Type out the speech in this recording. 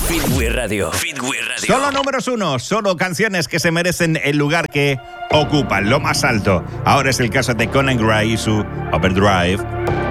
Fitway Radio. Fitway Radio. Solo números 1, solo canciones que se merecen el lugar que ocupan, lo más alto. Ahora es el caso de Conan Gray y su Overdrive.